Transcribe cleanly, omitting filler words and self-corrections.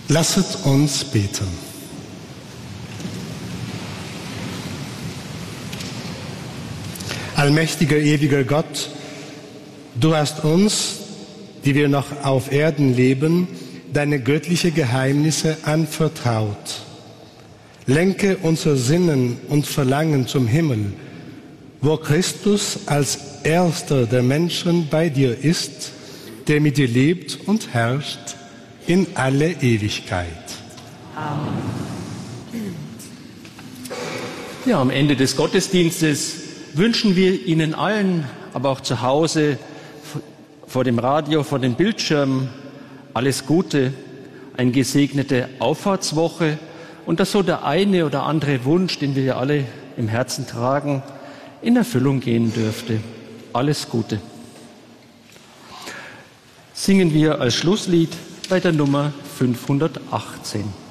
Lasset uns beten. Allmächtiger, ewiger Gott, du hast uns, die wir noch auf Erden leben, deine göttlichen Geheimnisse anvertraut. Lenke unser Sinnen und Verlangen zum Himmel, wo Christus als Erster der Menschen bei dir ist, der mit dir lebt und herrscht in alle Ewigkeit. Amen. Ja, am Ende des Gottesdienstes wünschen wir Ihnen allen, aber auch zu Hause, vor dem Radio, vor dem Bildschirm, alles Gute, eine gesegnete Auffahrtswoche und dass so der eine oder andere Wunsch, den wir ja alle im Herzen tragen, in Erfüllung gehen dürfte. Alles Gute. Singen wir als Schlusslied bei der Nummer 518.